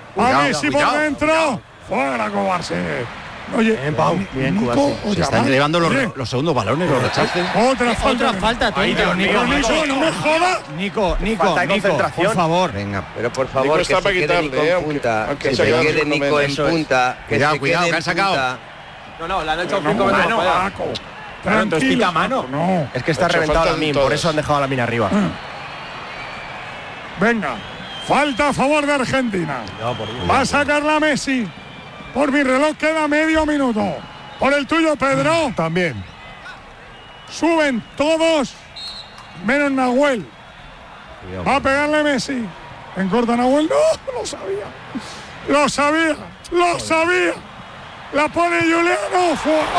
A Messi por dentro. Fuera, Cubarsí. Oye, bien, Cubarsí. Se están llevando los segundos balones, los rechaces. Otra falta, Nico, no me jodas. Nico, por favor. Venga. Pero por favor, que se quede Nico en punta. Que se quede Nico en punta. Cuidado, que han sacado. No, le han hecho 5 metros. Entonces quita mano. No. Es que está reventado la mina, por eso han dejado la mina arriba. Venga, falta a favor de Argentina. Va a sacarla Messi. Por mi reloj queda medio minuto. Por el tuyo, Pedro. También. Suben todos, menos Nahuel. Va a pegarle Messi. En corta Nahuel. No, lo sabía. La pone Juliano.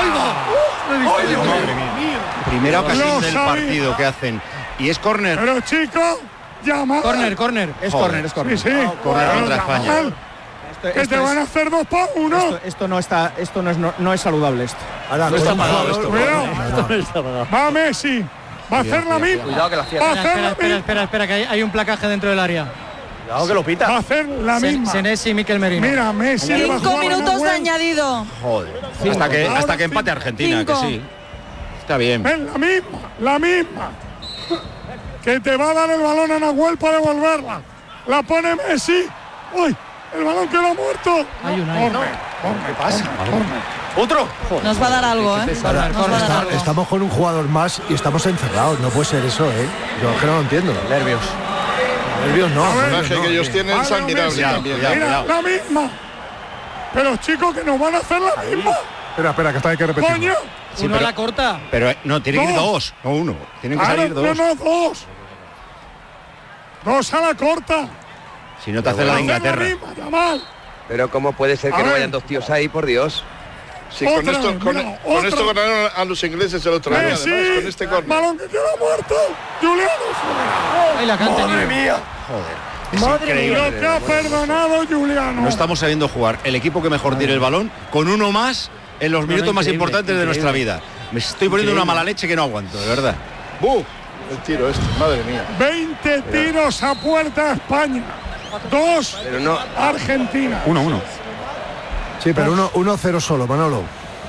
Primera ocasión del partido que hacen. Y es córner. Pero chicos, llama. Córner. Es córner. Sí. Córner contra España. Que te van a hacer 2 para 1. Esto no es saludable esto. Ahora, No está pagado esto. Va Messi. Va a hacer la misma. Cuidado que la cierra. Espera, que hay un placaje dentro del área. Cuidado que lo pita. Va a hacer la misma. Senesi y Mikel Merino. Mira, Messi. 5 minutos de añadido. Joder. Hasta que empate Argentina, 5. que sí. Está bien. Es la misma. Que te va a dar el balón a Nahuel para devolverla. La pone Messi. ¡Uy! El balón quedó muerto. ¿Qué pasa? Otro. Nos va a dar algo, ¿eh? Estamos con un jugador más y estamos encerrados. No puede ser eso, ¿eh? Yo es que no lo entiendo. Nervios no. Que ellos tienen sanguinable también. Mira, la misma. Pero chicos, que nos van a hacer la misma. Espera, que esta hay que repetir. ¡Coño! Sí, Uno a la corta. Pero no, tiene que ir 2, no 1. Tienen que salir 2. No, 2. 2 a la corta. Si no te hace la de Inglaterra. Pero ¿cómo puede ser que no vayan 2 tíos ahí, por Dios? Sí, con esto ganaron a los ingleses el otro año, además, con este córner. Balón que queda muerto. Juliano. Ahí la canta. Madre mía. Joder. Es increíble. Lo que ha perdonado Juliano. No estamos sabiendo jugar. El equipo que mejor tiene el balón, con uno más en los minutos más importantes de nuestra vida. Me estoy poniendo una mala leche que no aguanto, de verdad. ¡Buh! El tiro madre mía. 20 tiros a puerta España. 2 Argentina. 1-1. Sí, pero 1-0 solo, Manolo.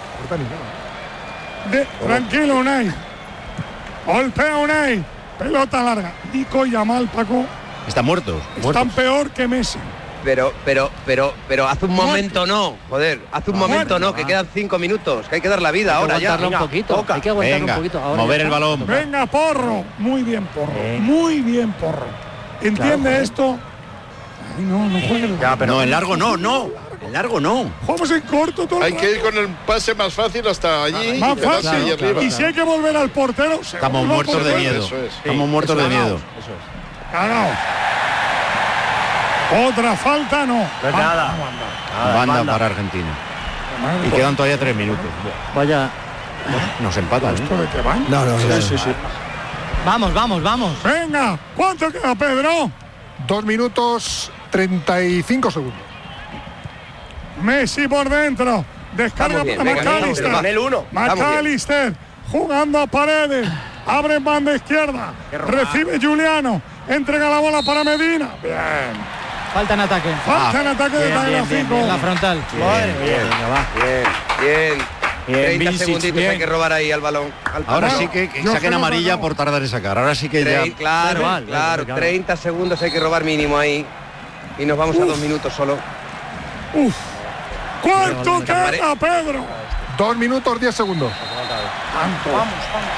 Tranquilo, Unai. Golpea Unai. Pelota larga. Nico y Yamal, Paco. Están muertos. Están peor que Messi. Pero hace un momento no, joder, hace un momento no, que quedan 5 minutos, que hay que dar la vida ahora ya. Hay que aguantarlo un poquito. Ahora mover el balón. Venga, Porro. Muy bien, Porro. Muy bien, Porro. ¿Entiende esto? Ay, no juegue. Ya, pero no, en largo no. En largo no. Jugamos en corto todo. Hay que ir con el pase más fácil hasta allí. Más fácil. Y si hay que volver al portero, estamos muertos de miedo. Estamos muertos de miedo. Eso es. Ganado. Otra falta, no. Nada. Banda para Argentina. Y quedan todavía 3 minutos. Vaya. Nos empatan. ¿Esto de qué van? No. Sí. Vamos. Venga, ¿cuánto queda, Pedro? 2 minutos 35 segundos. Messi por dentro. Descarga para McAllister. McAllister jugando a Paredes. Abre en banda izquierda. Recibe Juliano. Entrega la bola para Medina. Bien. Falta en ataque. Falta en ataque de Tagliafico. En la frontal. Bien. 30 segunditos hay que robar ahí al balón. Ahora sí que saquen amarilla por tardar en sacar. Ahora sí que ya. Claro. 30 segundos hay que robar mínimo ahí. Y nos vamos a 2 minutos solo. ¿Cuánto queda, Pedro? 2 minutos 10 segundos. Vamos.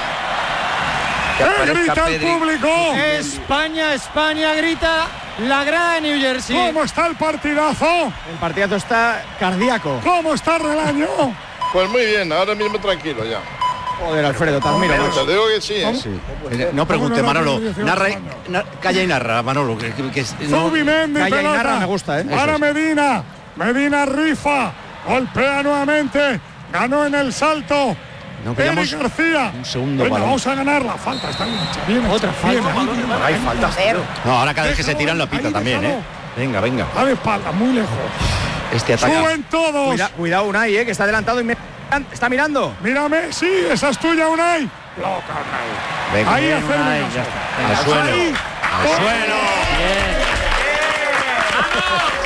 ¿Qué grita el público? España, grita la gran New Jersey. ¿Cómo está el partidazo? El partidazo está cardíaco. ¿Cómo está Relaño? Pues muy bien, ahora mismo tranquilo ya. Joder, Alfredo, mira. Te digo que sí, No pregunte, Manolo. Calla y narra, Manolo. Zubimendi, calla y pelota. narra, me gusta, Para Medina. Medina rifa. Golpea nuevamente. Ganó en el salto. Eric García. Un segundo. Venga, vamos a ganar la falta. Está bien. Otra falta. Hay falta. No, ahora cada vez que se tiran lo pita también, Venga. A de espalda, muy lejos. Este ataque. Suben todos. Cuidado, Unai, que está adelantado y está mirando. Mírame, sí, esa es tuya, Unai. Loca, Unai. Venga. Ahí hacerme al suelo. Al suelo. Bien.